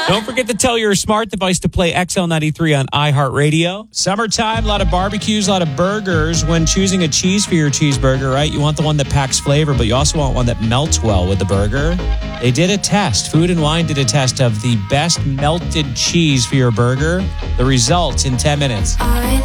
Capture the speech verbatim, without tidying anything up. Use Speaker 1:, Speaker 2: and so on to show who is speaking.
Speaker 1: Don't forget to tell your smart device to play X L ninety-three on iHeartRadio. Summertime, a lot of barbecues, a lot of burgers. When choosing a cheese for your cheeseburger, right? You want the one that packs flavor, but you also want one that melts well with the burger. They did a test. Food and Wine did a test of the best melted cheese for your burger. The results in ten minutes.
Speaker 2: I